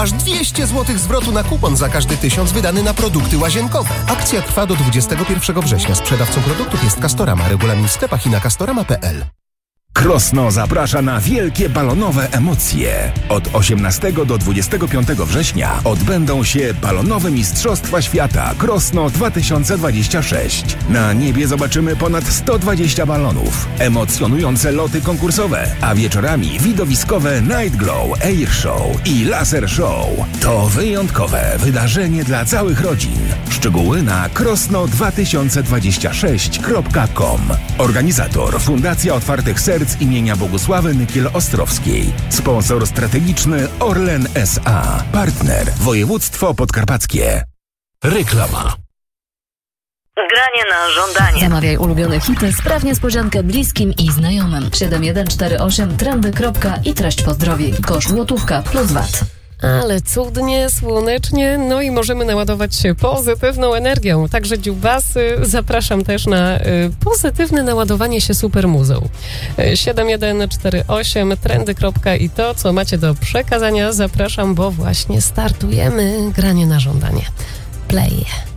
Aż 200 zł zwrotu na kupon za każdy 1000 wydany na produkty łazienkowe. Akcja trwa do 21 września. Sprzedawcą produktów jest Castorama. Regulamin w sklepach i na castorama.pl. Krosno zaprasza na wielkie balonowe emocje. Od 18 do 25 września odbędą się balonowe Mistrzostwa Świata Krosno 2026. Na niebie zobaczymy ponad 120 balonów, emocjonujące loty konkursowe, a wieczorami widowiskowe Night Glow, Air Show i Laser Show. To wyjątkowe wydarzenie dla całych rodzin. Szczegóły na krosno2026.com. Organizator Fundacja Otwartych Serc imienia Bogusławy Nykiel-Ostrowskiej. Sponsor strategiczny Orlen S.A. Partner Województwo Podkarpackie. Reklama. Granie na żądanie. Zamawiaj ulubione hity, spraw niespodziankę bliskim i znajomym. 7148 trendy. I treść pozdrowień. Koszt złotówka plus VAT. Ale cudnie, słonecznie, no i możemy naładować się pozytywną energią. Także dziubasy, zapraszam też na pozytywne naładowanie się supermuzą. 7148 trendy. I to, co macie do przekazania, zapraszam, bo właśnie startujemy granie na żądanie. Play.